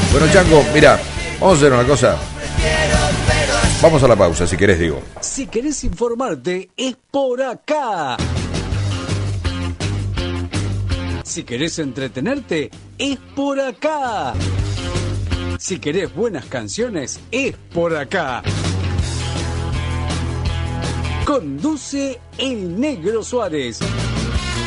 Bueno, Chango, mira, vamos a hacer una cosa. Vamos a la pausa, si querés, digo. Si querés informarte, es por acá. Si querés entretenerte, es por acá. Si querés buenas canciones, es por acá. Conduce el Negro Suárez.